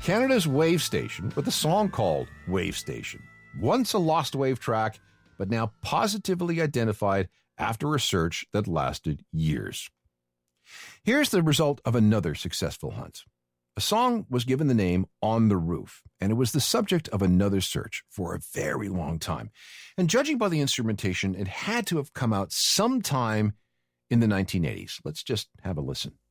Canada's Wave Station with a song called Wave Station. Once a lost wave track, but now positively identified after a search that lasted years. Here's the result of another successful hunt. A song was given the name On the Roof, and it was the subject of another search for a very long time. And judging by the instrumentation, it had to have come out sometime in the 1980s. Let's just have a listen.